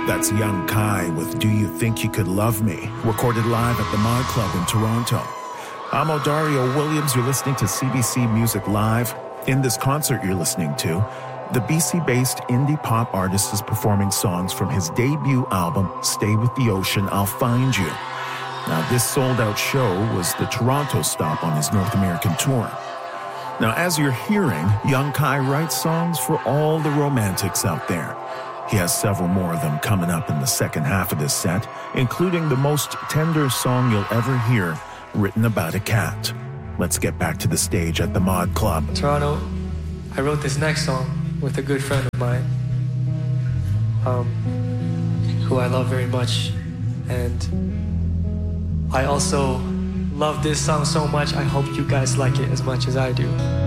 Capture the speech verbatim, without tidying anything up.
That's Young Kai with Do You Think You Could Love Me, recorded live at the Mod Club in Toronto. I'm Odario Williams. You're listening to C B C Music Live. In this concert you're listening to, the B C-based indie pop artist is performing songs from his debut album, Stay With the Ocean, I'll Find You. Now, this sold-out show was the Toronto stop on his North American tour. Now, as you're hearing, Young Kai writes songs for all the romantics out there. He has several more of them coming up in the second half of this set, including the most tender song you'll ever hear, written about a cat. Let's get back to the stage at the Mod Club. Toronto, I wrote this next song with a good friend of mine, um, who I love very much. And I also love this song so much, I hope you guys like it as much as I do.